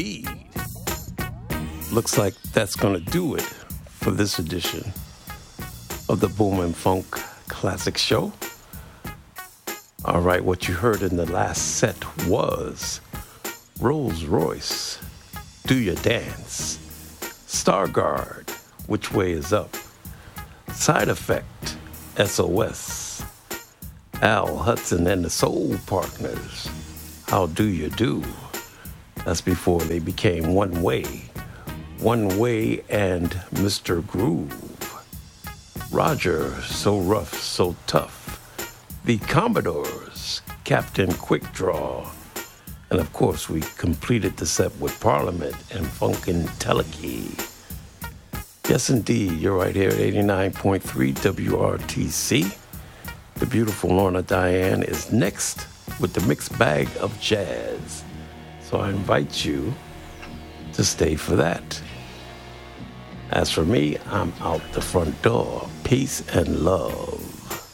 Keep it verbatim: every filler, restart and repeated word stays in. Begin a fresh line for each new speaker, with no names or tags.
Indeed. Looks like that's going to do it for this edition of the Boom and Funk Classic Show. All right, what you heard in the last set was Rolls Royce, Do Your Dance, Stargard, Which Way Is Up, Side Effect, S O S, Al Hudson and the Soul Partners, How Do You Do? That's before they became One Way, One Way and Mister Groove. Roger, So Rough, So Tough. The Commodores, Captain Quick Draw. And of course, we completed the set with Parliament and Funkin' Teleki. Yes, indeed, you're right here at eighty-nine point three W R T C. The beautiful Lorna Diane is next with the mixed bag of jazz. So I invite you to stay for that. As for me, I'm out the front door. Peace and love.